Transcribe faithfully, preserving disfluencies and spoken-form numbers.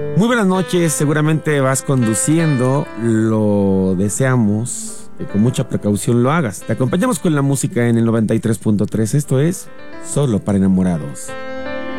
Muy buenas noches, seguramente vas conduciendo, lo deseamos que con mucha precaución lo hagas. Te acompañamos con la música en el noventa y tres punto tres, esto es Solo para Enamorados.